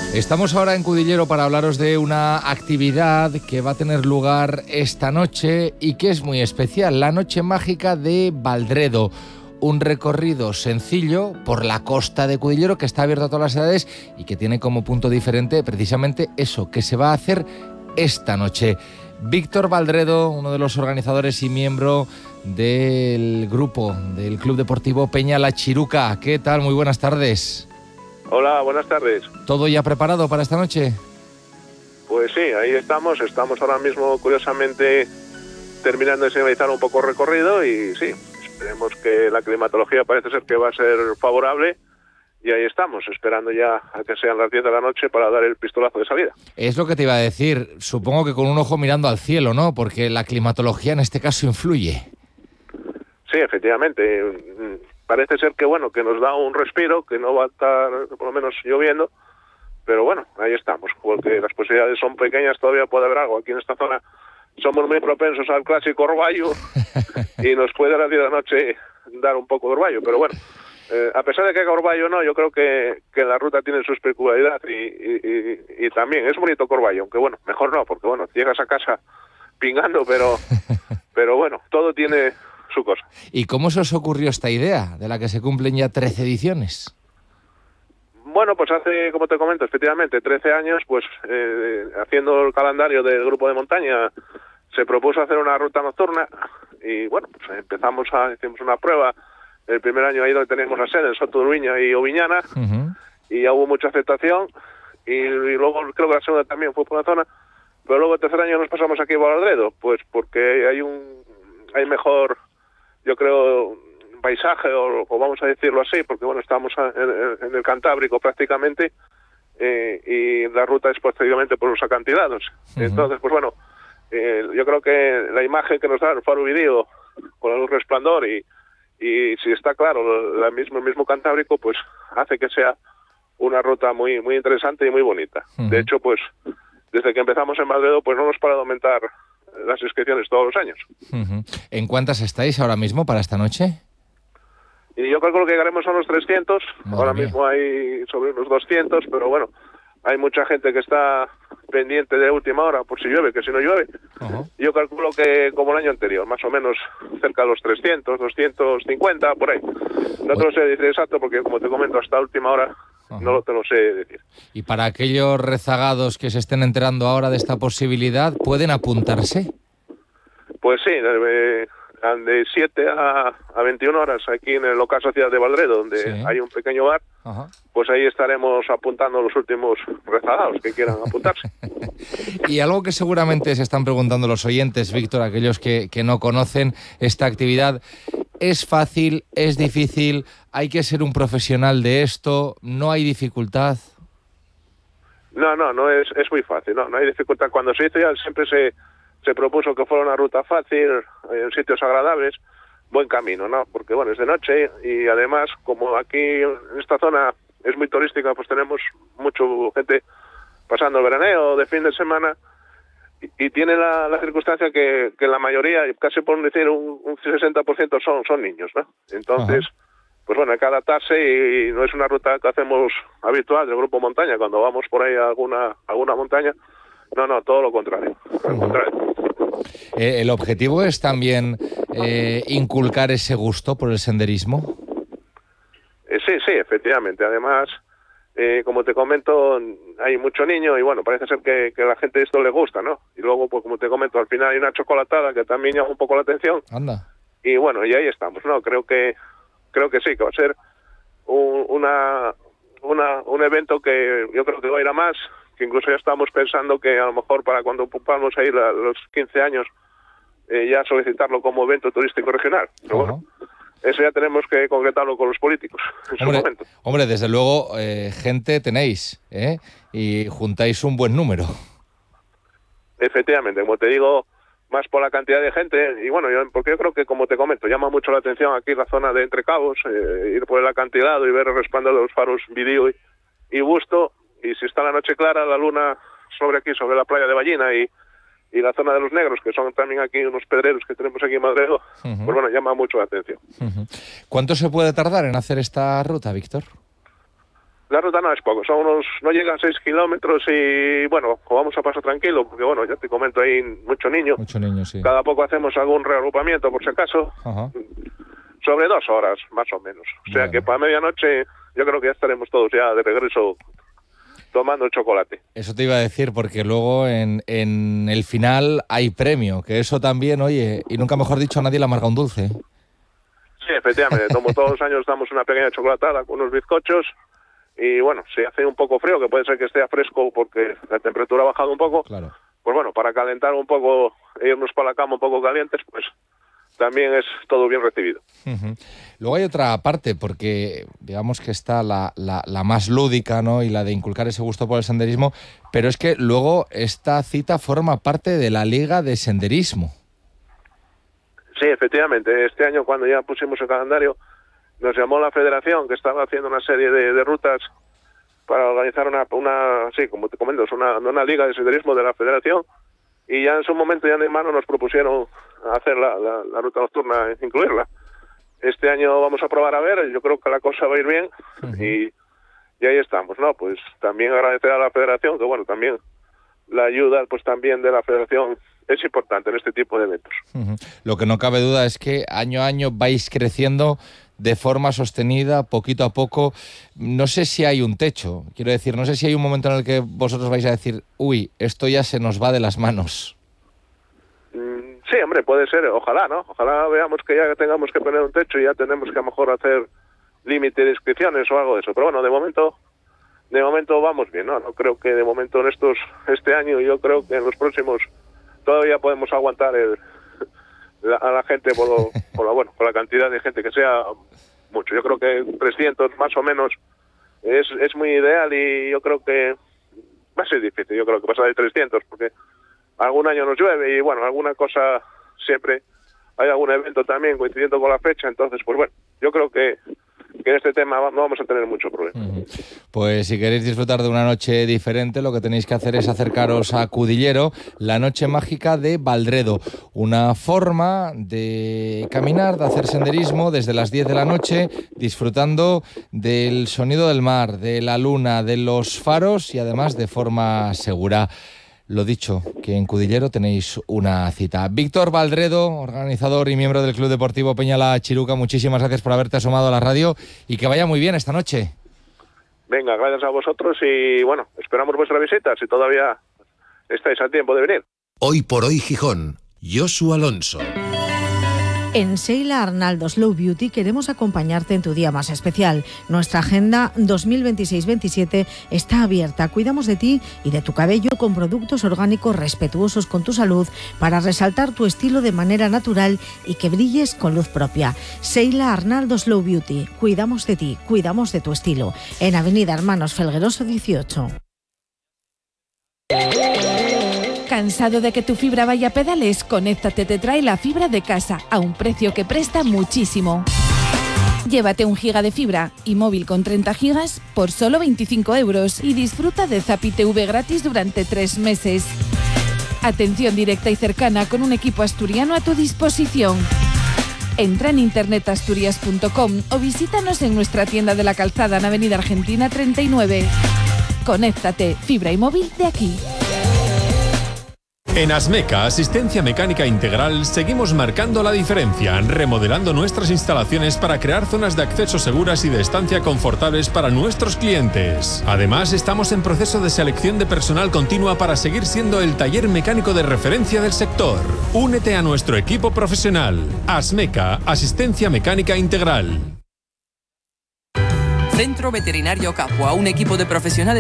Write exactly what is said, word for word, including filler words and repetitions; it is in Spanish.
Estamos ahora en Cudillero para hablaros de una actividad que va a tener lugar esta noche y que es muy especial, la Noche Mágica de Valdredo. Un recorrido sencillo por la costa de Cudillero que está abierto a todas las edades y que tiene como punto diferente precisamente eso, que se va a hacer esta noche. Víctor Valdredo, uno de los organizadores y miembro del grupo del Club Deportivo Peña La Chiruca. ¿Qué tal? Muy buenas tardes. Hola, buenas tardes. ¿Todo ya preparado para esta noche? Pues sí, ahí estamos. Estamos ahora mismo, curiosamente, terminando de señalizar un poco el recorrido y sí, esperemos que la climatología parece ser que va a ser favorable y ahí estamos, esperando ya a que sean las diez de la noche para dar el pistolazo de salida. Es lo que te iba a decir. Supongo que con un ojo mirando al cielo, ¿no? Porque la climatología en este caso influye. Sí, efectivamente. Parece ser que, bueno, que nos da un respiro, que no va a estar, por lo menos, lloviendo, pero bueno, ahí estamos, porque las posibilidades son pequeñas, todavía puede haber algo. Aquí en esta zona somos muy propensos al clásico orvallo y nos puede a las diez de la noche dar un poco de orvallo, pero bueno, eh, a pesar de que haga orvallo, no, yo creo que, que la ruta tiene su especularidad y, y, y, y también es bonito Corballo, aunque bueno, mejor no, porque bueno, llegas a casa pingando, pero, pero bueno, todo tiene su cosa. ¿Y cómo se os ocurrió esta idea, de la que se cumplen ya trece ediciones? Bueno, pues hace, como te comento, efectivamente, trece años, pues eh, haciendo el calendario del grupo de montaña, se propuso hacer una ruta nocturna y bueno, pues empezamos a, hicimos una prueba. El primer año ahí donde tenemos la sede, en Soto de Uruña y Oviñana, uh-huh. y ya hubo mucha aceptación y, y luego creo que la segunda también fue por la zona, pero luego el tercer año nos pasamos aquí a Valdredo, pues porque hay un, hay mejor, yo creo, paisaje, o, o vamos a decirlo así, porque bueno, estamos en, en el Cantábrico prácticamente, eh, y la ruta es posteriormente por los acantilados. Uh-huh. Entonces, pues bueno, eh, yo creo que la imagen que nos da el faro Vidío con el resplandor y, y si está claro la mismo, el mismo Cantábrico, pues hace que sea una ruta muy muy interesante y muy bonita. Uh-huh. De hecho, pues desde que empezamos en Valdredo, pues no nos para de aumentar las inscripciones todos los años. Uh-huh. ¿En cuántas estáis ahora mismo para esta noche? Y yo calculo que llegaremos a unos trescientos, Madre ahora mía. mismo hay sobre unos doscientos, pero bueno, hay mucha gente que está pendiente de última hora por si llueve, que si no llueve. Uh-huh. Yo calculo que como el año anterior, más o menos cerca de los trescientos, doscientos cincuenta, por ahí. No te lo sé decir exacto porque, como te comento, hasta última hora uh-huh. no te lo sé decir. Y para aquellos rezagados que se estén enterando ahora de esta posibilidad, ¿pueden apuntarse? Pues sí, de, de siete a veintiuna horas aquí en el local Sociedad de Valdredo, donde sí. hay un pequeño bar, uh-huh. pues ahí estaremos apuntando a los últimos rezagados que quieran apuntarse. Y algo que seguramente se están preguntando los oyentes, Víctor, aquellos que, que no conocen esta actividad, ¿es fácil? ¿Es difícil? ¿Hay que ser un profesional de esto? ¿No hay dificultad? No, no, no es, es muy fácil, no, no hay dificultad. Cuando se hizo ya siempre se... se propuso que fuera una ruta fácil, en sitios agradables, buen camino, ¿no? Porque, bueno, es de noche y además, como aquí en esta zona es muy turística, pues tenemos mucha gente pasando el veraneo de fin de semana y, y tiene la, la circunstancia que, que la mayoría, casi por decir un, un sesenta por ciento son, son niños, ¿no? Entonces, uh-huh. pues bueno, hay que adaptarse y, y no es una ruta que hacemos habitual del grupo montaña, cuando vamos por ahí a alguna, alguna montaña. No, no, todo lo contrario. Al contrario. Eh, ¿El objetivo es también eh, inculcar ese gusto por el senderismo? Eh, sí, sí, efectivamente. Además, eh, como te comento, hay mucho niño y bueno, parece ser que, que a la gente esto le gusta, ¿no? Y luego, pues como te comento, al final hay una chocolatada que también llama un poco la atención. Anda. Y bueno, y ahí estamos, ¿no? Creo que creo que sí, que va a ser un, una, una un evento que yo creo que va a ir a más, que incluso ya estamos pensando que a lo mejor para cuando ocupamos ahí la, los quince años eh, ya solicitarlo como evento turístico regional. Pero uh-huh. bueno, eso ya tenemos que concretarlo con los políticos en hombre, su momento. Hombre, desde luego, eh, gente tenéis, ¿eh? Y juntáis un buen número. Efectivamente, como te digo, más por la cantidad de gente, y bueno, yo, porque yo creo que, como te comento, llama mucho la atención aquí la zona de Entre Cabos, eh, ir por el acantilado y ver el resplandor de los faros Vidío y, y Busto. Y si está la noche clara, la luna sobre aquí, sobre la playa de Ballina y, y la zona de los Negros, que son también aquí unos pedreros que tenemos aquí en Valdredo, uh-huh. pues bueno, llama mucho la atención. Uh-huh. ¿Cuánto se puede tardar en hacer esta ruta, Víctor? La ruta no es poco, son unos, no llega a seis kilómetros y bueno, vamos a paso tranquilo, porque bueno, ya te comento, hay mucho niño. Mucho niño, sí. Cada poco hacemos algún reagrupamiento, por si acaso. Ajá. Sobre dos horas, más o menos. O sea bueno. que para medianoche yo creo que ya estaremos todos ya de regreso tomando chocolate. Eso te iba a decir, porque luego en, en el final hay premio, que eso también, oye, y nunca mejor dicho, a nadie le amarga un dulce. Sí, efectivamente, como todos los años damos una pequeña chocolatada con unos bizcochos. Y bueno, si hace un poco frío, que puede ser que esté fresco porque la temperatura ha bajado un poco, claro. Pues bueno, para calentar un poco, irnos para la cama un poco calientes, pues también es todo bien recibido. Uh-huh. Luego hay otra parte, porque digamos que está la, la, la más lúdica, ¿no? Y la de inculcar ese gusto por el senderismo, pero es que luego esta cita forma parte de la Liga de Senderismo. Sí, efectivamente. Este año, cuando ya pusimos el calendario, nos llamó la federación, que estaba haciendo una serie de, de rutas para organizar una, una, sí, como te comento, es una, una liga de senderismo de la federación, y ya en su momento, ya en mano, nos propusieron hacer la, la, la ruta nocturna, incluirla. Este año vamos a probar a ver, yo creo que la cosa va a ir bien, uh-huh. y, y ahí estamos, ¿no? Pues también agradecer a la federación, que bueno, también la ayuda, pues también de la federación es importante en este tipo de eventos. Uh-huh. Lo que no cabe duda es que año a año vais creciendo de forma sostenida, poquito a poco. No sé si hay un techo, quiero decir, no sé si hay un momento en el que vosotros vais a decir, uy, esto ya se nos va de las manos. Mm, sí, hombre, puede ser, ojalá, ¿no? Ojalá veamos que ya tengamos que poner un techo y ya tenemos que a lo mejor hacer límite de inscripciones o algo de eso. Pero bueno, de momento, de momento vamos bien, ¿no? No creo que de momento en estos, este año, yo creo que en los próximos todavía podemos aguantar el... La, a la gente por, lo, por la bueno por la cantidad de gente que sea mucho. Yo creo que trescientos más o menos es, es muy ideal, y yo creo que va a ser difícil. Yo creo que pasar de trescientos, porque algún año nos llueve y bueno, alguna cosa siempre, hay algún evento también coincidiendo con la fecha, entonces pues bueno, yo creo que que en este tema no vamos a tener mucho problema. Uh-huh. Pues si queréis disfrutar de una noche diferente, lo que tenéis que hacer es acercaros a Cudillero, la noche mágica de Valdredo, una forma de caminar, de hacer senderismo desde las diez de la noche, disfrutando del sonido del mar, de la luna, de los faros y además de forma segura. Lo dicho, que en Cudillero tenéis una cita. Víctor Valdredo, organizador y miembro del Club Deportivo Peñala Chiruca, muchísimas gracias por haberte asomado a la radio y que vaya muy bien esta noche. Venga, gracias a vosotros y bueno, esperamos vuestra visita si todavía estáis a tiempo de venir. Hoy por hoy Gijón, Josu Alonso. En Sheila Arnaldo Slow Beauty queremos acompañarte en tu día más especial. Nuestra agenda dos mil veintiséis veintisiete está abierta. Cuidamos de ti y de tu cabello con productos orgánicos respetuosos con tu salud para resaltar tu estilo de manera natural y que brilles con luz propia. Sheila Arnaldo Slow Beauty. Cuidamos de ti, cuidamos de tu estilo. En Avenida Hermanos Felgueroso dieciocho. ¿Cansado de que tu fibra vaya a pedales? Conéctate te trae la fibra de casa a un precio que presta muchísimo. Llévate un giga de fibra y móvil con treinta gigas por solo veinticinco euros y disfruta de Zapi T V gratis durante tres meses. Atención directa y cercana con un equipo asturiano a tu disposición. Entra en internet asturias punto com o visítanos en nuestra tienda de la Calzada en Avenida Argentina treinta y nueve. Conéctate, fibra y móvil de aquí. En Asmeca, Asistencia Mecánica Integral, seguimos marcando la diferencia, remodelando nuestras instalaciones para crear zonas de acceso seguras y de estancia confortables para nuestros clientes. Además, estamos en proceso de selección de personal continua para seguir siendo el taller mecánico de referencia del sector. Únete a nuestro equipo profesional. Asmeca, Asistencia Mecánica Integral. Centro Veterinario Capua, un equipo de profesionales